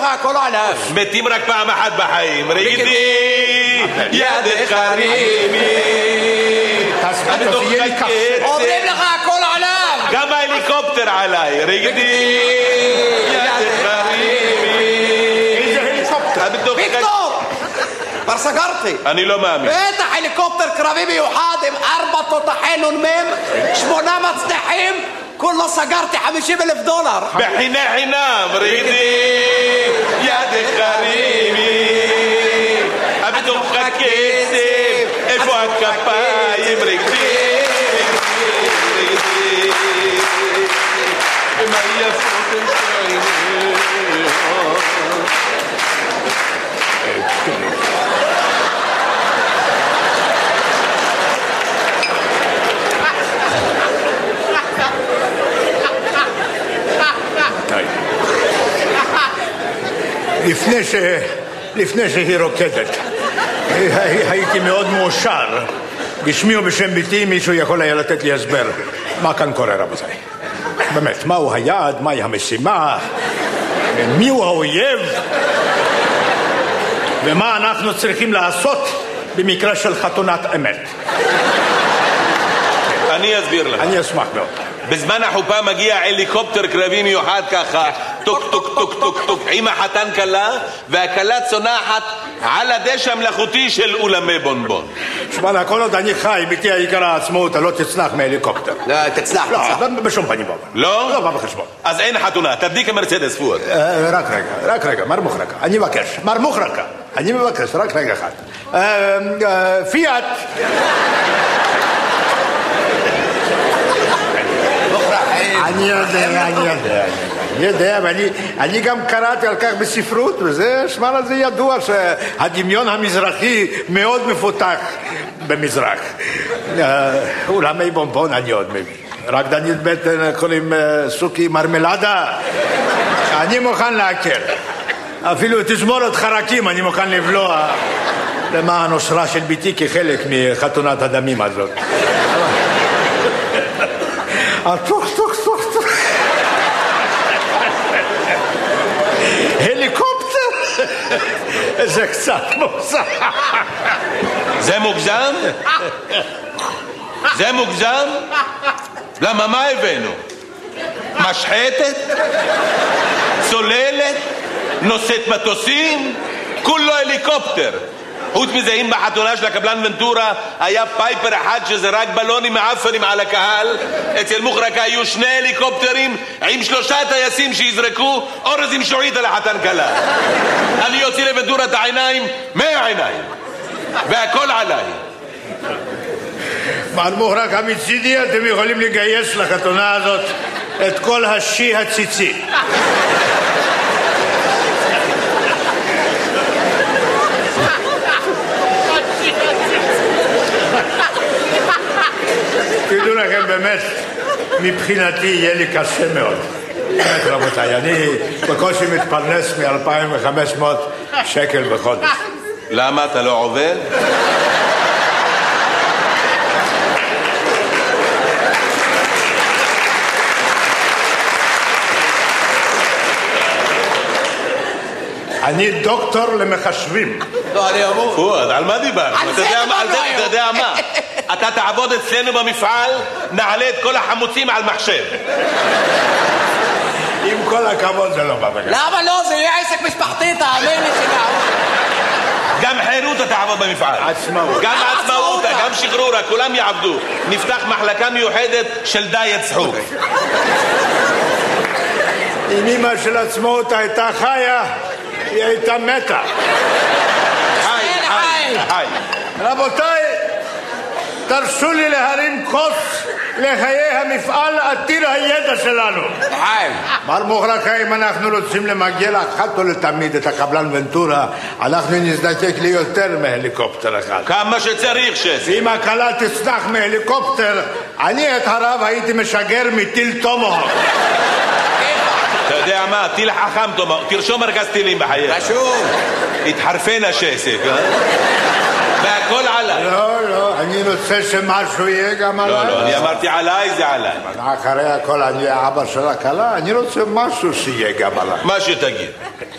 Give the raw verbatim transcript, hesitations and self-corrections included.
הכל עליו. מתים רק פעם אחת בחיים. רקדי יד חרימי. אומרים לך הכל עליו. גם ההליקופטר עליי. רקדי יד חרימי. איזה הליקופטר? ויקטור! כבר סגרתי. אני לא מאמין. בטח הליקופטר קרבי מיוחד עם ארבע תותחי נ"מ, שמונה מצנחים, כולו סגרתי חמישים אלף דולר. בחינה חינם. רקדי יד חרימי. בתוך הכסף, איפה הכפיים? רקדי רקדי מה יפות לפני ש... לפני שהיא רוקדת הייתי מאוד מאושר. בשמי ובשם ביתי מישהו יכול היה לתת לי הסבר מה כאן קורה, רבותיי? באמת, מהו היעד, מהי המשימה, מיהו האויב, ומה אנחנו צריכים לעשות במקרה של חתונת אמת? אני אסביר לך. אני אשמח מאוד. בזמן החופה מגיע הליקופטר קרבי מיוחד ככה, טוק טוק טוק טוק טוק, עם החתן כלה, והכלה צונחת על הדשא המלאכותי של אולמי בונבון. שמע, כל עוד אני חי, ביתי היקרה העצמאות, לא תצנח מהליקופטר. לא, תצלח, לא, תצלח. בשום פנים ואופן. לא? לא בא בחשבון. אז אין חתונה, תדליק המרצדס פואד. רק רגע, רק רגע, מר מוחרקה, אני מבקש, מר מוחרקה, אני מבקש, רק רגע אחד. פיאט. אני יודע, אני יודע, אני יודע, ואני גם קראתי על כך בספרות, וזה, שמע לזה ידוע שהדמיון המזרחי מאוד מפותח במזרח. אולמי בונבון אני עוד מבין. רקדנית בטן קוראים סוכי מרמלדה, אני מוכן להכיר. אפילו תזמורת חרקים אני מוכן לבלוע למען אושרה של ביתי כחלק מחתונת הדמים הזאת. טוק טוק טוק טוק הליקופטר זה קצת מוגזם. זה מוגזם? זה מוגזם? למה מה הבאנו? משחטת? צוללת? נושאת מטוסים? כולו הליקופטר. חוץ מזה, אם בחתונה של הקבלן ונטורה היה פייפר אחד שזרק בלונים מעפנים על הקהל, אצל מוחרקה היו שני הליקופטרים עם שלושה טייסים שיזרקו אורז עם שועית על החתן כלה. אני יוציא לוונטורה את העיניים מהעיניים והכל עליי. מר מוחרקה, מצידי אתם יכולים לגייס לחתונה הזאת את כל השי הציצי. תדעו לכם, באמת, מבחינתי יהיה לי קשה מאוד. באמת, רבותיי, אני בקושי מתפרנס מ-אלפיים וחמש מאות שקל בחודש. למה? אתה לא עובד? אני דוקטור למחשבים. לא, אני אמור. פואד, על מה דיבר? אתה יודע מה? אתה תעבוד אצלנו במפעל, נעלה את כל החמוצים על מחשב. עם כל הכבוד זה לא בא בגלל. למה לא? זה יהיה עסק משפחתי, תאמין לי שנעבוד. גם חירות אתה תעבוד במפעל. עצמאות. גם עצמאות, גם שחרורה, כולם יעבדו. נפתח מחלקה מיוחדת של דיאט צחוק. אם אמא של עצמאות הייתה חיה, היא הייתה מתה. חי, חי, חי. רבותיי, תרשו לי להרים כוס לחיי המפעל עתיר הידע שלנו. חיים. מר מוחרקה, אם אנחנו רוצים למגל אחת ולתמיד את הקבלן ונטורה, אנחנו נזדקק לי יותר מהליקופטר אחד. כמה שצריך שס. ואם הקלה תצנח מהליקופטר, אני את הרב הייתי משגר מטיל טומהוק. אתה יודע מה? טיל חכם טומהוק. תרשום מרכז טילים בחייך. רשום. התחרפן השסק, אה? והכל עליי. לא, לא, אני רוצה שמשהו יהיה גם עליי. לא, לא, אני אמרתי עליי, זה עליי. אחרי הכל אני האבא של הקלה, אני רוצה משהו שיהיה גם עליי. מה שתגיד.